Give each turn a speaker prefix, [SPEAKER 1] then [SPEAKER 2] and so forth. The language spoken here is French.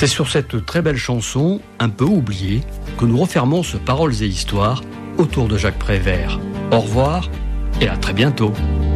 [SPEAKER 1] C'est sur cette très belle chanson, un peu oubliée, que nous refermons ce Paroles et Histoires autour de Jacques Prévert. Au revoir et à très bientôt.